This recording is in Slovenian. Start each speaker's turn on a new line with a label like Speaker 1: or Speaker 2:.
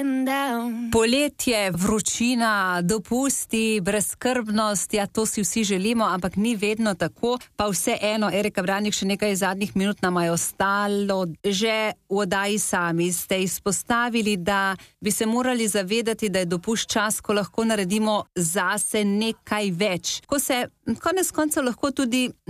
Speaker 1: Poletje, vročina, dopusti, brezskrbnost, ja, to si vsi želimo, ampak ni vedno tako. Pa vseeno, Erika Branik, še nekaj zadnjih minut nama je ostalo. Že v oddaji sami ste izpostavili, da bi se morali zavedati, da je dopust čas, ko lahko naredimo zase nekaj več. Ko se konec koncev lahko tudi